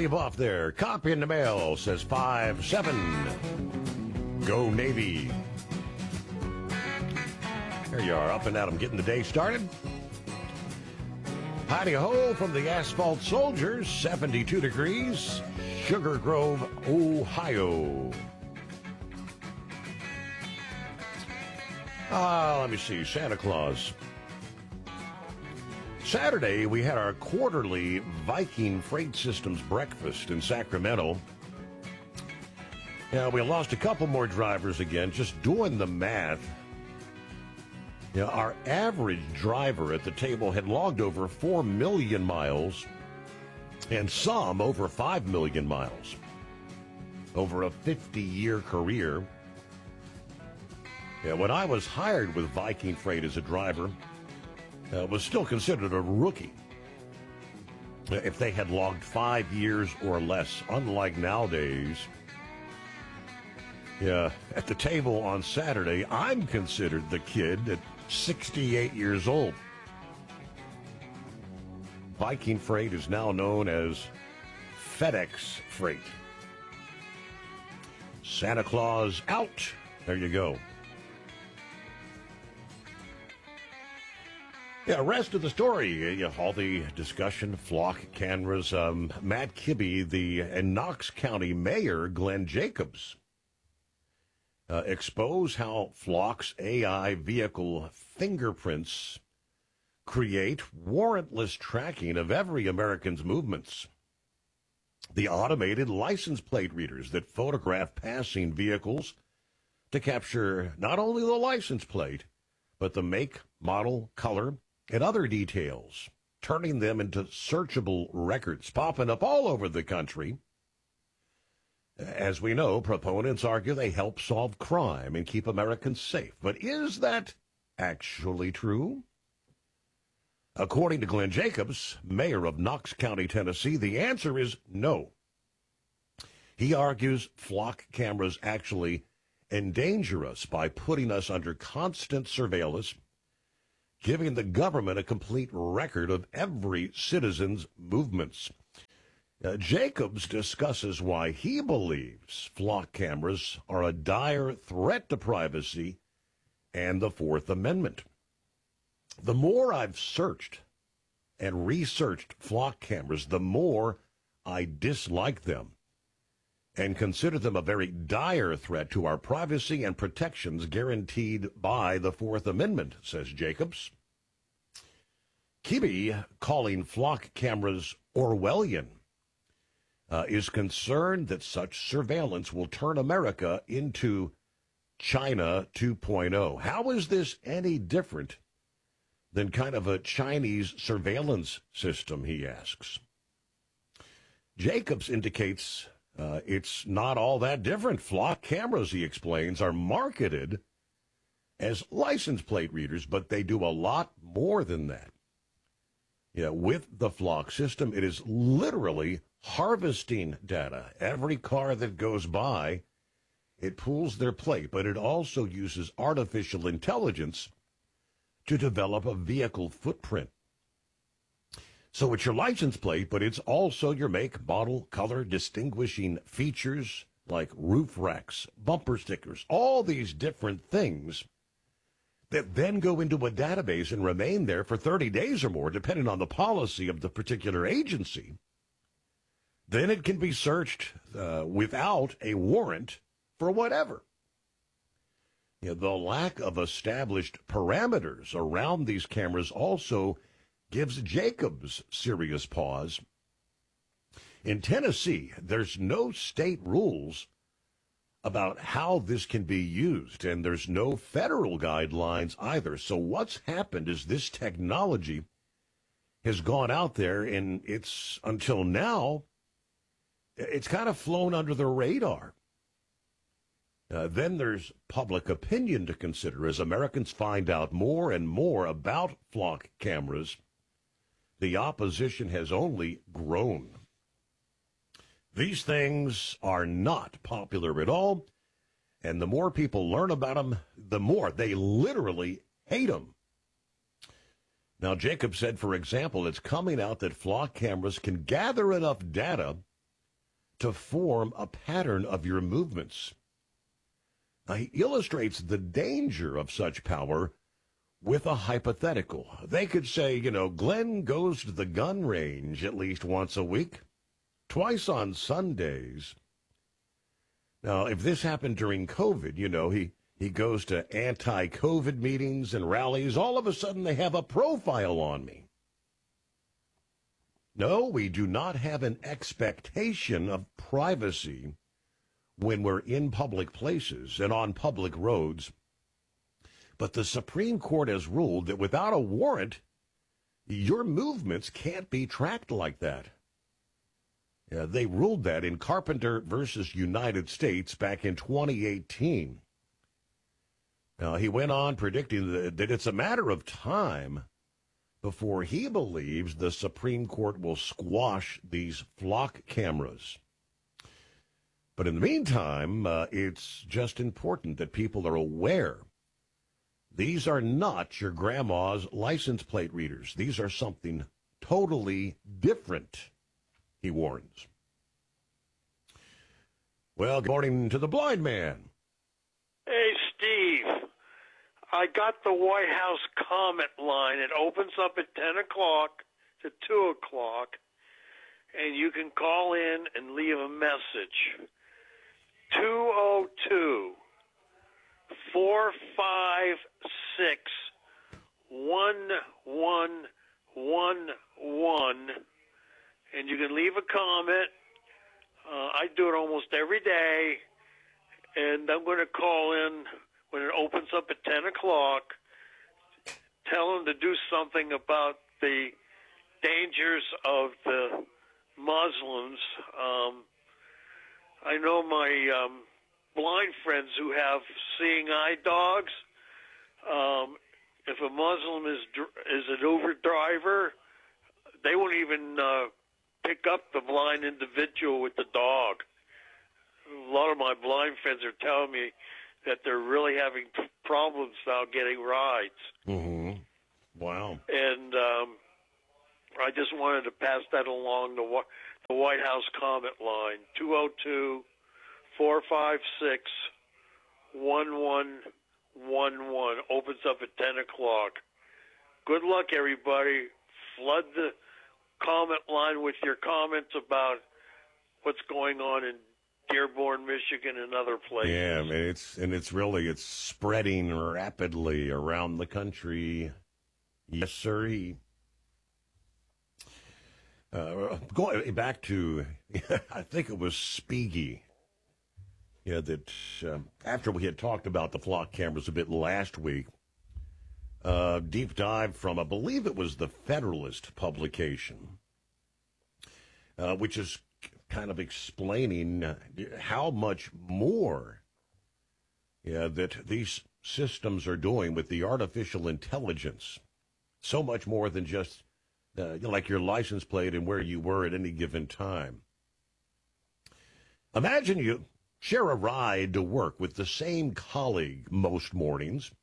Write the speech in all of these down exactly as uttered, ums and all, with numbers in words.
leave off there. Copy in the mail, says five seven. Go Navy. There you are, up and at 'em, getting the day started. Howdy ho from the Asphalt Soldiers, seventy-two degrees, Sugar Grove, Ohio. Ah, uh, let me see, Santa Claus. Saturday, we had our quarterly Viking Freight Systems breakfast in Sacramento. Yeah, we lost a couple more drivers again, just doing the math. Yeah, our average driver at the table had logged over four million miles, and some over five million miles, over a fifty-year career. Yeah, when I was hired with Viking Freight as a driver, uh, was still considered a rookie if they had logged five years or less, unlike nowadays. Yeah, at the table on Saturday, I'm considered the kid at sixty-eight years old. Viking Freight is now known as FedEx Freight. Santa Claus out. There you go. Yeah, rest of the story, you know, all the discussion, flock cameras, um, Matt Kibbe, the and Knox County Mayor Glenn Jacobs uh, expose how Flock's A I vehicle fingerprints create warrantless tracking of every American's movements. The automated license plate readers that photograph passing vehicles to capture not only the license plate, but the make, model, color, and other details, turning them into searchable records popping up all over the country. As we know, proponents argue they help solve crime and keep Americans safe. But is that actually true? According to Glenn Jacobs, mayor of Knox County, Tennessee, the answer is no. He argues flock cameras actually endanger us by putting us under constant surveillance, giving the government a complete record of every citizen's movements. Uh, Jacobs discusses why he believes flock cameras are a dire threat to privacy and the Fourth Amendment. The more I've searched and researched flock cameras, the more I dislike them and consider them a very dire threat to our privacy and protections guaranteed by the Fourth Amendment, says Jacobs. Kibbe, calling flock cameras Orwellian, uh, is concerned that such surveillance will turn America into China two point oh. How is this any different than kind of a Chinese surveillance system, he asks. Jacobs indicates Uh, it's not all that different. Flock cameras, he explains, are marketed as license plate readers, but they do a lot more than that. Yeah, with the flock system, it is literally harvesting data. Every car that goes by, it pulls their plate, but it also uses artificial intelligence to develop a vehicle footprint. So it's your license plate, but it's also your make, model, color, distinguishing features like roof racks, bumper stickers, all these different things that then go into a database and remain there for thirty days or more, depending on the policy of the particular agency. Then it can be searched uh, without a warrant for whatever. You know, the lack of established parameters around these cameras also gives Jacobs serious pause. In Tennessee, there's no state rules about how this can be used, and there's no federal guidelines either. So what's happened is this technology has gone out there, and it's, until now, it's kind of flown under the radar. Uh, then there's public opinion to consider as Americans find out more and more about flock cameras. The opposition has only grown. These things are not popular at all, and the more people learn about them, the more they literally hate them. Now, Jacob said, for example, it's coming out that flock cameras can gather enough data to form a pattern of your movements. Now, he illustrates the danger of such power with a hypothetical. They could say, you know, Glenn goes to the gun range at least once a week, twice on Sundays. Now, if this happened during COVID, you know, he, he goes to anti-COVID meetings and rallies, all of a sudden they have a profile on me. No, we do not have an expectation of privacy when we're in public places and on public roads. But the Supreme Court has ruled that without a warrant, your movements can't be tracked like that. Yeah, they ruled that in Carpenter versus United States back in twenty eighteen. Now, he went on predicting that, that it's a matter of time before he believes the Supreme Court will squash these flock cameras. But in the meantime, uh, it's just important that people are aware these are not your grandma's license plate readers. These are something totally different, he warns. Well, good morning to the blind man. Hey, Steve. I got the White House comment line. It opens up at ten o'clock to two o'clock, and you can call in and leave a message. two oh two, four five six, one one one one, and you can leave a comment. Uh, I do it almost every day, and I'm going to call in when it opens up at ten o'clock, tell them to do something about the dangers of the Muslims. Um, I know my um, blind friends who have seeing eye dogs. Um, if a Muslim is is an Uber driver, they won't even uh, pick up the blind individual with the dog. A lot of my blind friends are telling me that they're really having problems now getting rides. Mm-hmm. Wow. And um, I just wanted to pass that along the, the White House comment line, two oh two, four five six, one one one one, opens up at ten o'clock. Good luck, everybody. Flood the comment line with your comments about what's going on in Dearborn, Michigan, and other places. Yeah, I mean, it's and it's really it's spreading rapidly around the country. Yes, sir. Uh, going back to, I think it was Spiegel. Yeah, that uh, after we had talked about the flock cameras a bit last week, uh, deep dive from, I believe it was the Federalist publication, uh, which is kind of explaining uh, how much more yeah, that these systems are doing with the artificial intelligence. So much more than just uh, like your license plate and where you were at any given time. Imagine you share a ride to work with the same colleague most mornings.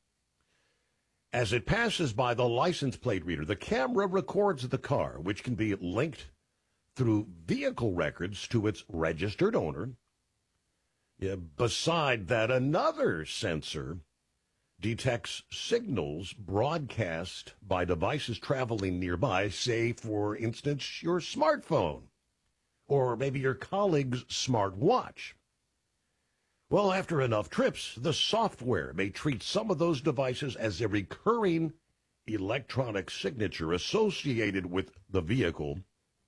As it passes by the license plate reader, the camera records the car, which can be linked through vehicle records to its registered owner. Yeah, beside that, another sensor detects signals broadcast by devices traveling nearby, say, for instance, your smartphone or maybe your colleague's smartwatch. Well, after enough trips, the software may treat some of those devices as a recurring electronic signature associated with the vehicle.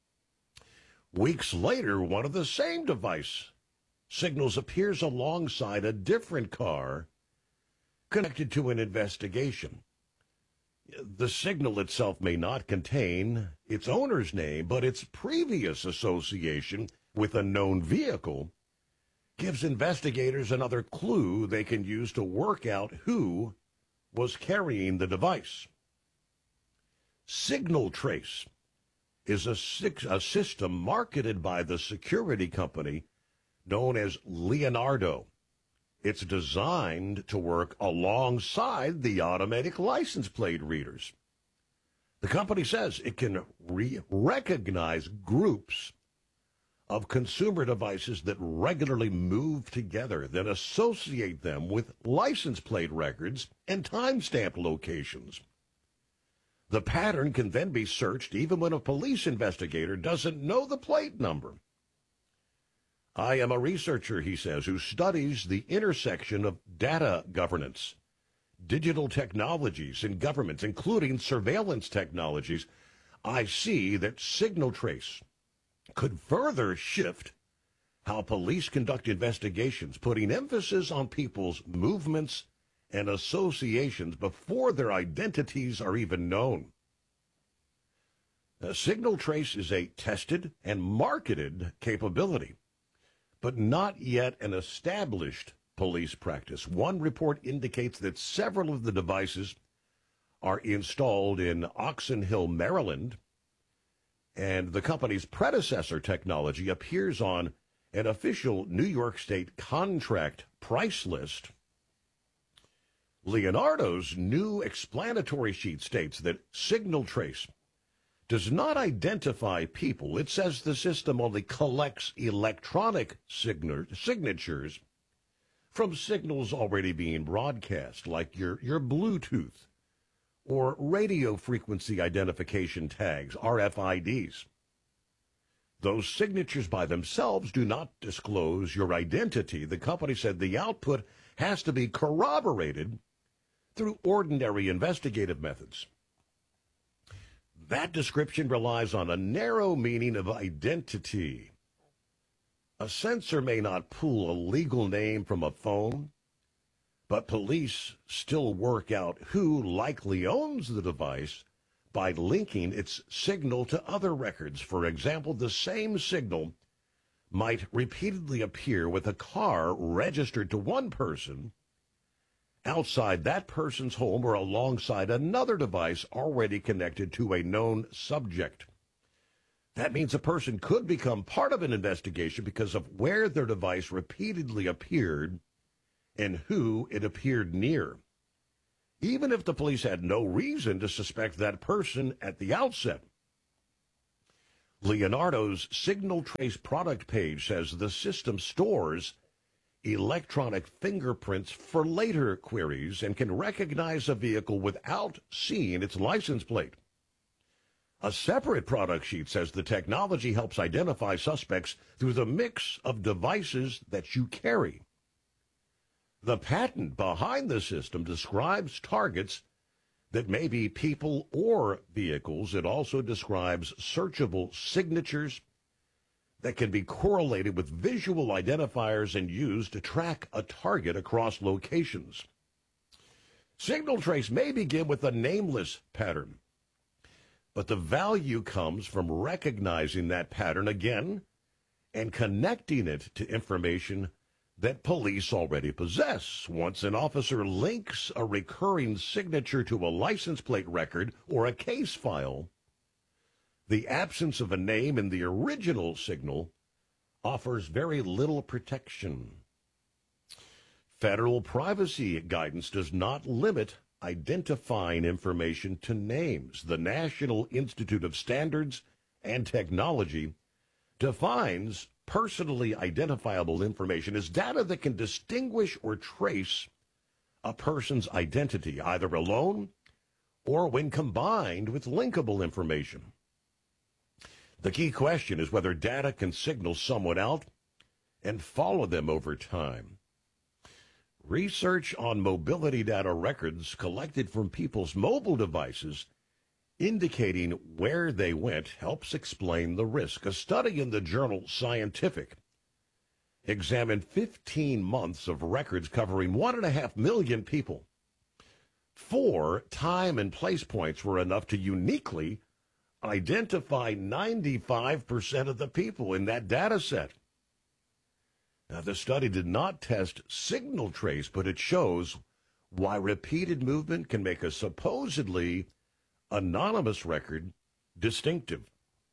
Weeks later, one of the same device signals appears alongside a different car connected to an investigation. The signal itself may not contain its owner's name, but its previous association with a known vehicle gives investigators another clue they can use to work out who was carrying the device. Signal Trace is a, six, a system marketed by the security company known as Leonardo. It's designed to work alongside the automatic license plate readers. The company says it can re- recognize groups of consumer devices that regularly move together, then associate them with license plate records and timestamp locations. The pattern can then be searched even when a police investigator doesn't know the plate number. I am a researcher, he says, who studies the intersection of data governance, digital technologies in governments, including surveillance technologies. I see that signal trace could further shift how police conduct investigations, putting emphasis on people's movements and associations before their identities are even known. A signal trace is a tested and marketed capability, but not yet an established police practice. One report indicates that several of the devices are installed in Oxon Hill, Maryland, and the company's predecessor technology appears on an official New York State contract price list. Leonardo's new explanatory sheet states that signal trace does not identify people. It says the system only collects electronic signatures from signals already being broadcast, like your, your Bluetooth or radio frequency identification tags, R F I Ds. Those signatures by themselves do not disclose your identity. The company said the output has to be corroborated through ordinary investigative methods. That description relies on a narrow meaning of identity. A sensor may not pull a legal name from a phone, but police still work out who likely owns the device by linking its signal to other records. For example, the same signal might repeatedly appear with a car registered to one person outside that person's home or alongside another device already connected to a known subject. That means a person could become part of an investigation because of where their device repeatedly appeared and who it appeared near, even if the police had no reason to suspect that person at the outset. Leonardo's signal trace product page says the system stores electronic fingerprints for later queries and can recognize a vehicle without seeing its license plate. A separate product sheet says the technology helps identify suspects through the mix of devices that you carry. The patent behind the system describes targets that may be people or vehicles. It also describes searchable signatures that can be correlated with visual identifiers and used to track a target across locations. Signal trace may begin with a nameless pattern, but the value comes from recognizing that pattern again and connecting it to information that police already possess. Once an officer links a recurring signature to a license plate record or a case file, the absence of a name in the original signal offers very little protection. Federal privacy guidance does not limit identifying information to names. The National Institute of Standards and Technology defines personally identifiable information as data that can distinguish or trace a person's identity, either alone or when combined with linkable information. The key question is whether data can signal someone out and follow them over time. Research on mobility data records collected from people's mobile devices indicating where they went helps explain the risk. A study in the journal Scientific examined fifteen months of records covering one and a half million people. Four time and place points were enough to uniquely identify ninety-five percent of the people in that data set. Now, the study did not test signal trace, but it shows why repeated movement can make a supposedly anonymous record distinctive.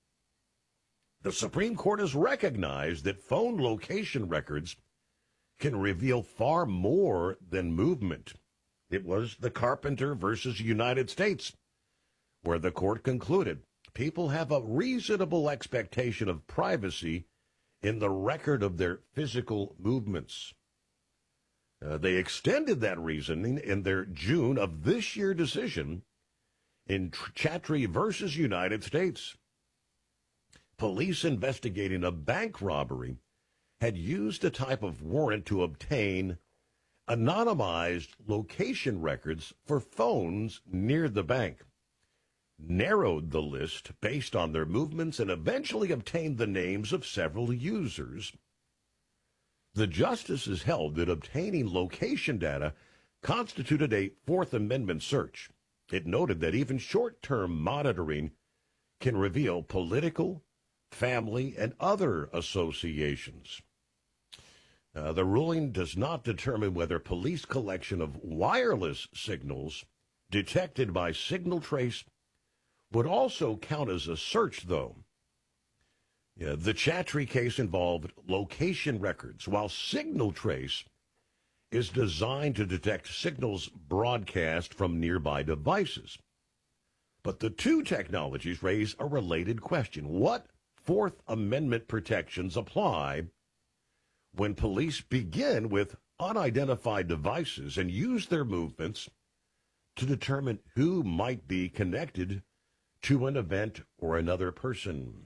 The Supreme Court has recognized that phone location records can reveal far more than movement. It was the Carpenter versus United States, where the court concluded people have a reasonable expectation of privacy in the record of their physical movements. Uh, they extended that reasoning in their June of this year decision in Chattree versus United States. Police investigating a bank robbery had used a type of warrant to obtain anonymized location records for phones near the bank, narrowed the list based on their movements, and eventually obtained the names of several users. The justices held that obtaining location data constituted a Fourth Amendment search. It noted that even short-term monitoring can reveal political, family, and other associations. Uh, the ruling does not determine whether police collection of wireless signals detected by Signal Trace would also count as a search, though. Yeah, the Chattree case involved location records, while Signal Trace is designed to detect signals broadcast from nearby devices. But the two technologies raise a related question. What Fourth Amendment protections apply when police begin with unidentified devices and use their movements to determine who might be connected to an event or another person?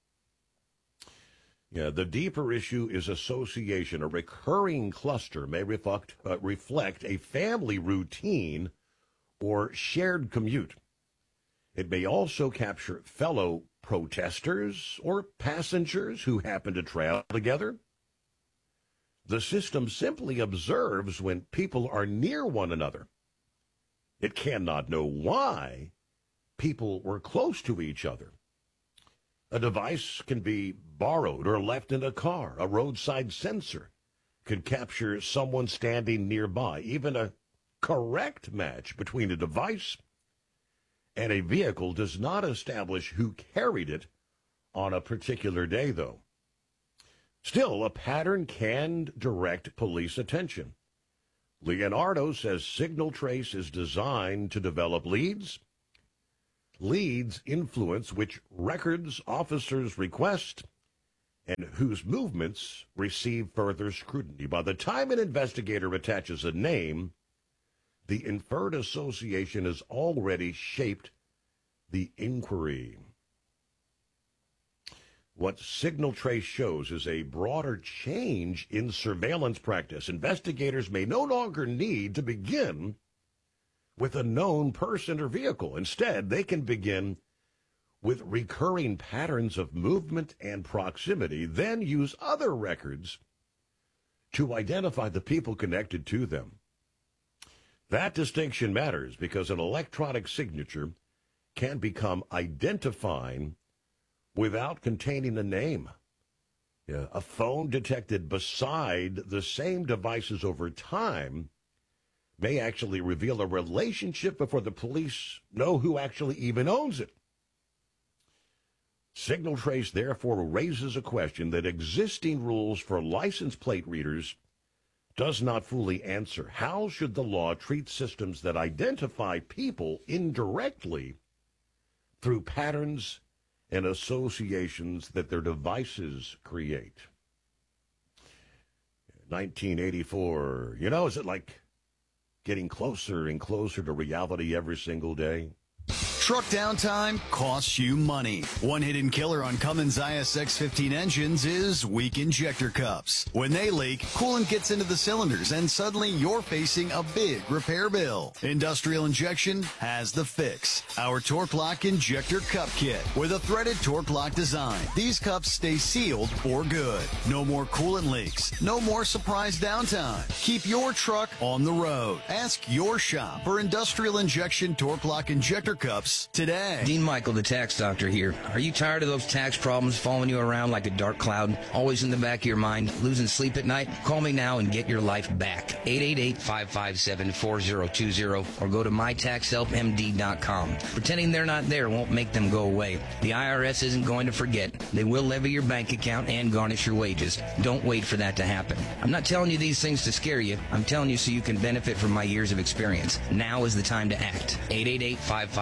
Yeah, the deeper issue is association. A recurring cluster may reflect, uh, reflect a family routine or shared commute. It may also capture fellow protesters or passengers who happen to travel together. The system simply observes when people are near one another. It cannot know why people were close to each other. A device can be borrowed or left in a car. A roadside sensor could capture someone standing nearby. Even a correct match between a device and a vehicle does not establish who carried it on a particular day, though. Still, a pattern can direct police attention. Leonardo says Signal Trace is designed to develop leads. Leads influence which records officers request and whose movements receive further scrutiny. By the time an investigator attaches a name, the inferred association has already shaped the inquiry. What Signal Trace shows is a broader change in surveillance practice. Investigators may no longer need to begin with a known person or vehicle. Instead, they can begin with recurring patterns of movement and proximity, then use other records to identify the people connected to them. That distinction matters because an electronic signature can become identifying without containing a name. Yeah, a phone detected beside the same devices over time may actually reveal a relationship before the police know who actually even owns it. Signal Trace therefore raises a question that existing rules for license plate readers does not fully answer. How should the law treat systems that identify people indirectly through patterns and associations that their devices create? nineteen eighty-four, you know, is it like getting closer and closer to reality every single day? Truck downtime costs you money. One hidden killer on Cummins I S X fifteen engines is weak injector cups. When they leak, coolant gets into the cylinders and suddenly you're facing a big repair bill. Industrial Injection has the fix. Our Torque Lock Injector Cup Kit with a threaded Torque Lock design. These cups stay sealed for good. No more coolant leaks. No more surprise downtime. Keep your truck on the road. Ask your shop for Industrial Injection Torque Lock Injector Cups today. Dean Michael, the tax doctor here. Are you tired of those tax problems following you around like a dark cloud, always in the back of your mind, losing sleep at night? Call me now and get your life back. eight eight eight, five five seven, four zero two zero or go to my tax help m d dot com. Pretending they're not there won't make them go away. The I R S isn't going to forget. They will levy your bank account and garnish your wages. Don't wait for that to happen. I'm not telling you these things to scare you. I'm telling you so you can benefit from my years of experience. Now is the time to act. eight eight eight, five five seven,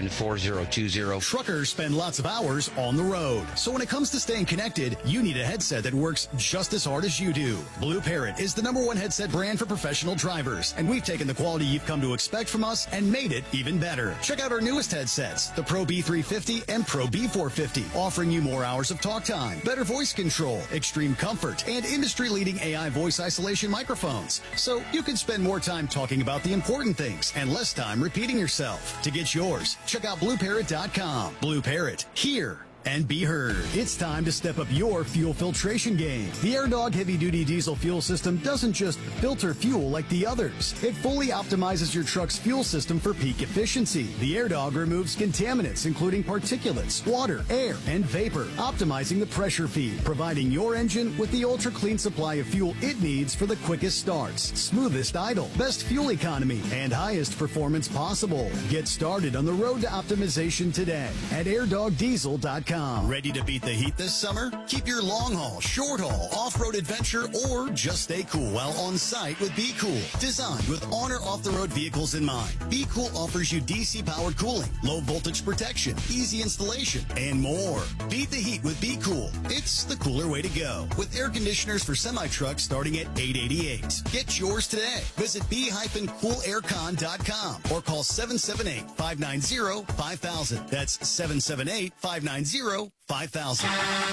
seven, four zero two zero. Truckers spend lots of hours on the road. So when it comes to staying connected, you need a headset that works just as hard as you do. Blue Parrot is the number one headset brand for professional drivers, and we've taken the quality you've come to expect from us and made it even better. Check out our newest headsets, the Pro B three fifty and Pro B four fifty, offering you more hours of talk time, better voice control, extreme comfort, and industry-leading A I voice isolation microphones. So you can spend more time talking about the important things and less time repeating yourself. To get yours, check out blue parrot dot com. Blue Parrot, hear and be heard. It's time to step up your fuel filtration game. The AirDog heavy-duty diesel fuel system doesn't just filter fuel like the others. It fully optimizes your truck's fuel system for peak efficiency. The AirDog removes contaminants, including particulates, water, air, and vapor, optimizing the pressure feed, providing your engine with the ultra-clean supply of fuel it needs for the quickest starts, smoothest idle, best fuel economy, and highest performance possible. Get started on the road to optimization today at air dog diesel dot com. Ready to beat the heat this summer? Keep your long haul, short haul, off-road adventure, or just stay cool while on site with Be Cool. Designed with Honor off-the-road vehicles in mind, Be Cool offers you D C powered cooling, low voltage protection, easy installation, and more. Beat the heat with Be Cool. It's the cooler way to go. With air conditioners for semi-trucks starting at eight eighty-eight. Get yours today. Visit be cool aircon dot com or call seven seven eight, five nine zero, five thousand. That's seven seven eight, five nine zero, five thousand.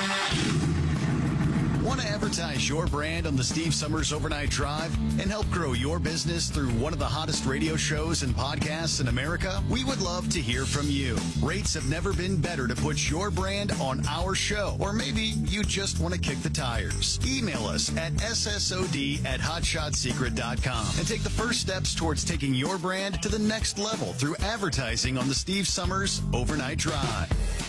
Want to advertise your brand on the Steve Summers Overnight Drive and help grow your business through one of the hottest radio shows and podcasts in America? We would love to hear from you. Rates have never been better to put your brand on our show, or maybe you just want to kick the tires. Email us at S S O D at hotshot secret dot com and take the first steps towards taking your brand to the next level through advertising on the Steve Summers Overnight Drive.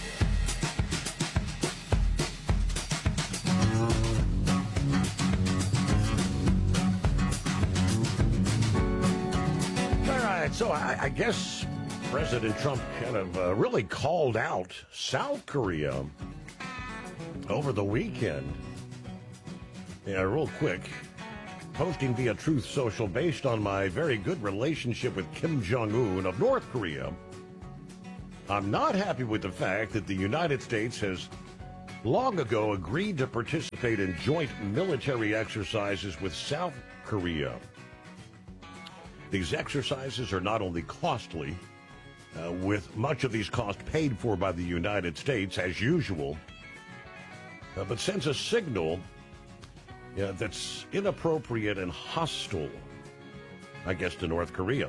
So I, I guess President Trump kind of uh, really called out South Korea over the weekend. Yeah, real quick. Posting via Truth Social, based on my very good relationship with Kim Jong-un of North Korea, I'm not happy with the fact that the United States has long ago agreed to participate in joint military exercises with South Korea. These exercises are not only costly, uh, with much of these costs paid for by the United States, as usual, uh, but sends a signal uh, that's inappropriate and hostile, I guess, to North Korea.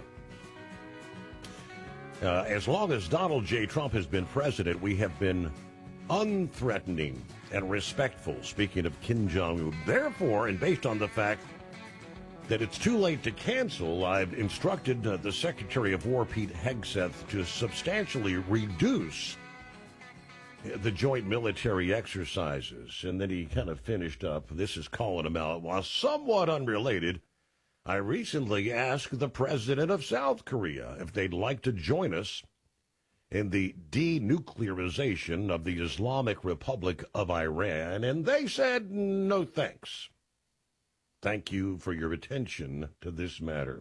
Uh, as long as Donald J. Trump has been president, we have been unthreatening and respectful, speaking of Kim Jong-un. Therefore, and based on the fact that it's too late to cancel, I've instructed uh, the Secretary of War, Pete Hegseth, to substantially reduce the joint military exercises. And then he kind of finished up, this is calling him out, while somewhat unrelated, I recently asked the president of South Korea if they'd like to join us in the denuclearization of the Islamic Republic of Iran, and they said no thanks. Thank you for your attention to this matter.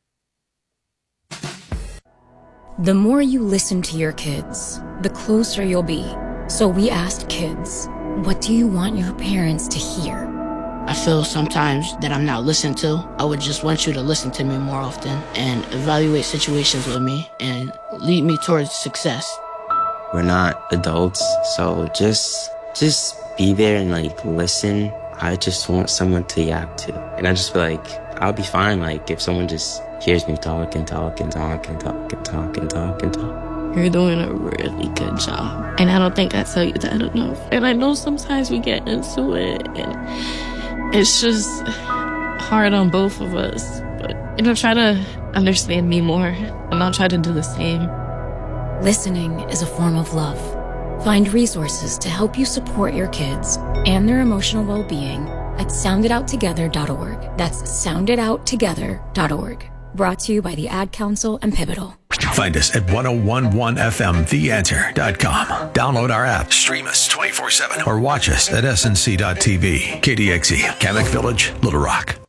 The more you listen to your kids, the closer you'll be. So we asked kids, what do you want your parents to hear? I feel sometimes that I'm not listened to. I would just want you to listen to me more often and evaluate situations with me and lead me towards success. We're not adults, so just just be there and like listen. I just want someone to yap to. And I just feel like I'll be fine, like, if someone just hears me talk and talk and talk and talk and talk and talk and talk. You're doing a really good job. And I don't think I tell you that enough. And I know sometimes we get into it, and it's just hard on both of us. But, you know, try to understand me more, and I'll try to do the same. Listening is a form of love. Find resources to help you support your kids and their emotional well-being at sound it out together dot org. That's sound it out together dot org. Brought to you by the Ad Council and Pivotal. Find us at ten eleven F M the answer dot com. Download our app, stream us twenty-four seven, or watch us at S N C dot T V. K D X E, Kamek Village, Little Rock.